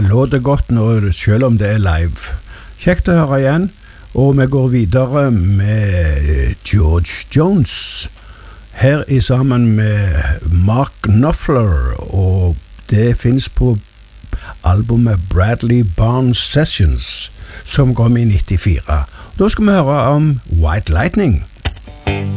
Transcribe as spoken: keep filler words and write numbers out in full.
låter godt når, selv om det er live. Kjekt å høre igjen, og vi går videre med George Jones. Her er sammen med Mark Knopfler, og det finnes på albumet Bradley Barnes Sessions, som kom i nittifire. Da skal vi høre om White Lightning.